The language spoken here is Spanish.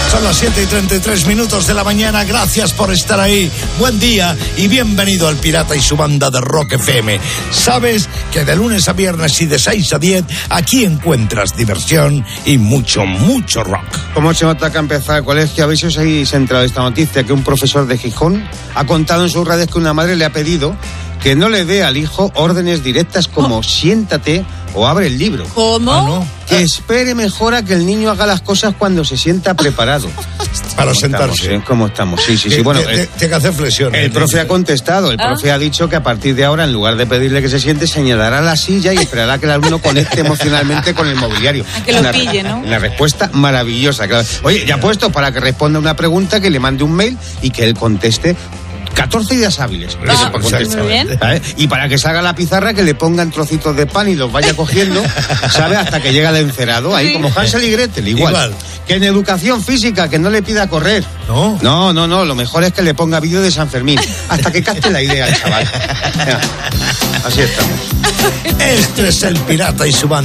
Son las 7:33 de la mañana. Gracias por estar ahí. Buen día y bienvenido al Pirata y su banda de Rock FM. Sabes que de lunes a viernes y de 6 a 10 aquí encuentras diversión y mucho rock. ¿Cómo se nota que ha empezado el colegio? ¿Habéis entrado esta noticia que un profesor de Gijón ha contado en sus redes que una madre le ha pedido que no le dé al hijo órdenes directas como siéntate o abre el libro? ¿Cómo? ¿No? Que espere mejor a que el niño haga las cosas cuando se sienta preparado. Para sentarse. ¿Cómo estamos? Sí. Bueno, tiene que hacer flexiones. el profe ha contestado. El profe ha dicho que a partir de ahora, en lugar de pedirle que se siente, señalará la silla y esperará que el alumno conecte emocionalmente con el mobiliario. A que lo pille, ¿no? La respuesta maravillosa. Claro. Oye, ya puesto para que responda una pregunta, que le mande un mail y que él conteste 14 días hábiles. Muy bien. ¿Sabes? Y para que salga la pizarra, que le pongan trocitos de pan y los vaya cogiendo, ¿sabes? Hasta que llega el encerado, ahí como Hansel y Gretel, igual. Que en educación física, que no le pida correr. No, lo mejor es que le ponga vídeo de San Fermín, hasta que capte la idea al chaval. Así estamos. Este es el Pirata y su banda.